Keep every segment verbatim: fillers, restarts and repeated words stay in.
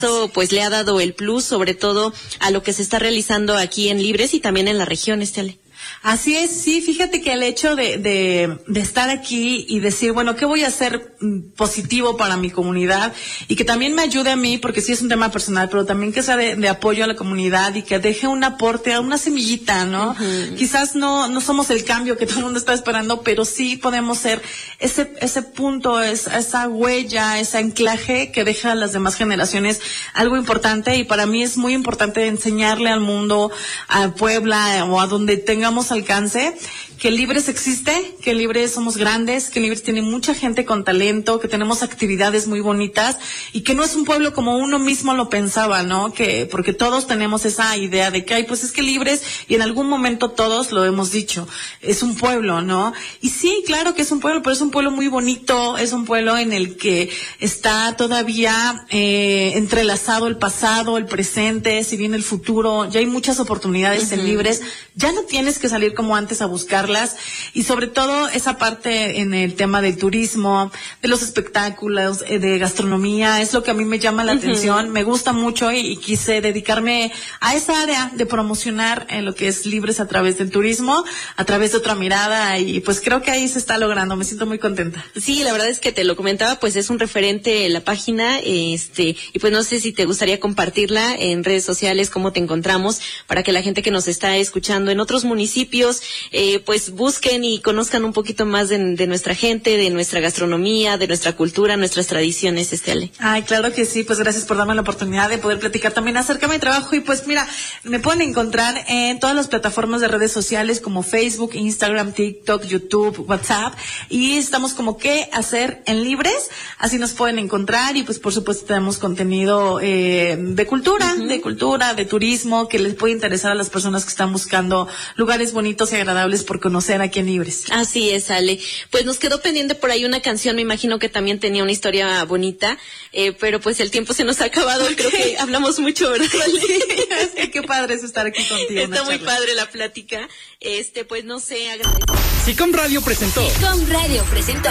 pues le ha dado el plus, sobre todo a lo que se está realizando aquí en Libres y también en la región, Estela. Así es, sí, fíjate que el hecho de, de, de estar aquí y decir, bueno, ¿qué voy a hacer positivo para mi comunidad? Y que también me ayude a mí, porque sí es un tema personal, pero también que sea de, de apoyo a la comunidad y que deje un aporte, una semillita, ¿no? Uh-huh. Quizás no, no somos el cambio que todo el mundo está esperando, pero sí podemos ser ese, ese punto, esa, esa huella, ese anclaje que deja a las demás generaciones algo importante. Y para mí es muy importante enseñarle al mundo, a Puebla o a donde tengamos alcance, que Libres existe, que Libres somos grandes, que Libres tiene mucha gente con talento, que tenemos actividades muy bonitas y que no es un pueblo como uno mismo lo pensaba, ¿no? Que porque todos tenemos esa idea de que ay, pues es que Libres, y en algún momento todos lo hemos dicho, es un pueblo, ¿no? Y sí, claro que es un pueblo, pero es un pueblo muy bonito, es un pueblo en el que está todavía eh, entrelazado el pasado, el presente, si bien el futuro, ya hay muchas oportunidades uh-huh. en Libres, ya no tienes que salir como antes a buscarlas, y sobre todo esa parte en el tema del turismo, de los espectáculos, de gastronomía, es lo que a mí me llama la uh-huh. atención, me gusta mucho y, y quise dedicarme a esa área de promocionar en lo que es Libres a través del turismo, a través de otra mirada, y pues creo que ahí se está logrando, me siento muy contenta. Sí, la verdad es que te lo comentaba, pues es un referente en la página, este, y pues no sé si te gustaría compartirla en redes sociales, cómo te encontramos, para que la gente que nos está escuchando en otros municipios, eh, pues busquen y conozcan un poquito más de, de nuestra gente, de nuestra gastronomía, de nuestra cultura, nuestras tradiciones, Estela. Ay, claro que sí, pues gracias por darme la oportunidad de poder platicar también acerca de mi trabajo. Y pues mira, me pueden encontrar en todas las plataformas de redes sociales como Facebook, Instagram, TikTok, YouTube, WhatsApp, y estamos como ¿qué hacer en Libres? Así nos pueden encontrar. Y pues por supuesto tenemos contenido eh, de cultura, uh-huh. de cultura, de turismo, que les puede interesar a las personas que están buscando lugares bonitos y agradables por conocer aquí en Libres. Así es, Ale. Pues nos quedó pendiente por ahí una canción, me imagino que también tenía una historia bonita, eh, pero pues el tiempo se nos ha acabado, okay. Creo que hablamos mucho, ¿verdad, Ale? Sí, qué padre es estar aquí contigo. Está muy padre la plática. Este, pues no sé, agradezco. SICOM Radio presentó. SICOM Radio presentó.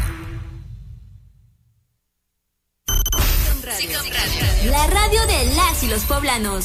SICOM Radio. La radio de las y los poblanos.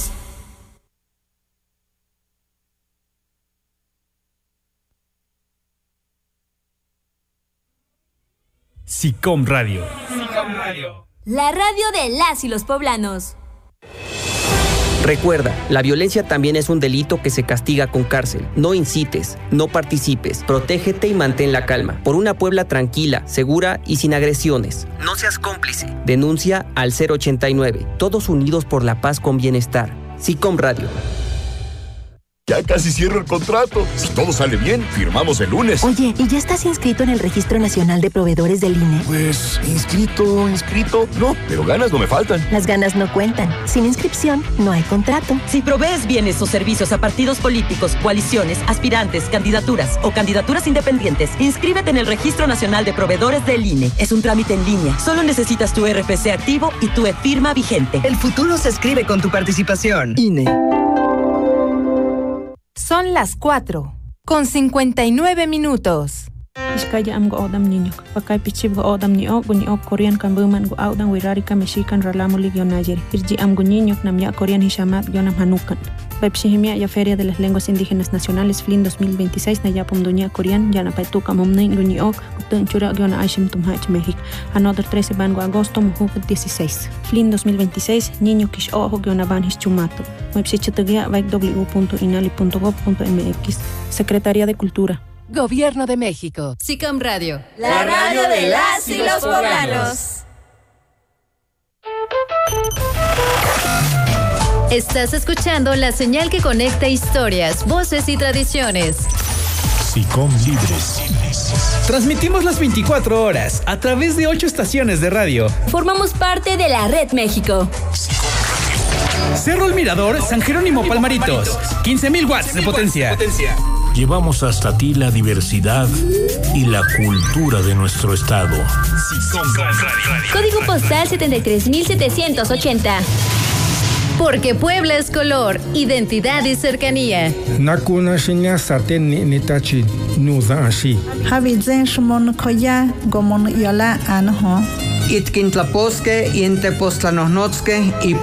SICOM Radio. SICOM Radio. La radio de las y los poblanos. Recuerda, la violencia también es un delito que se castiga con cárcel. No incites, no participes, protégete y mantén la calma. Por una Puebla tranquila, segura y sin agresiones. No seas cómplice. Denuncia al cero ochenta y nueve. Todos unidos por la paz con bienestar. SICOM Radio. Ya casi cierro el contrato. Si todo sale bien, firmamos el lunes. Oye, ¿y ya estás inscrito en el Registro Nacional de Proveedores del I N E? Pues, inscrito, inscrito, no, pero ganas no me faltan. Las ganas no cuentan. Sin inscripción, no hay contrato. Si provees bienes o servicios a partidos políticos, coaliciones, aspirantes, candidaturas o candidaturas independientes, inscríbete en el Registro Nacional de Proveedores del I N E. Es un trámite en línea. Solo necesitas tu R F C activo y tu e-firma vigente. El futuro se escribe con tu participación. I N E. Son las cuatro, con cincuenta y nueve minutos. Iskaya am go odam niño, pakai pichib go odam niño, guño korean kan buman go audan wirari ka mexican ralamu ligio nayer. Irji am guñiño nam ya korean hishamat yonam hanukan. Pepshihimia ya Feria de las Lenguas Indígenas Nacionales F L I N dos mil veintiséis na yapum dunia korean yana paituka momnein guño utun chura yona aishim tumhach México. Another trece bango agosto mujuk dieciséis. F L I N dos mil veintiséis niño kish ojo yona banhis chumato. Website vaik w punto inali punto gov punto m x. Secretaría de Cultura. Gobierno de México. SICOM Radio. La radio de las y los poblanos. Estás escuchando la señal que conecta historias, voces y tradiciones. SICOM Libres. Transmitimos las veinticuatro horas a través de ocho estaciones de radio. Formamos parte de la Red México. Cerro El Mirador, San Jerónimo Palmaritos. quince mil watts de potencia. Llevamos hasta ti la diversidad y la cultura de nuestro estado. Código postal setenta y tres mil setecientos ochenta. Porque Puebla es color, identidad y cercanía. Nakuna shinya saten ni nitachi nuza ashi. Havizen shumon koya gomon yola anho. Itkin tlaposque y en tepostlanosnotzque y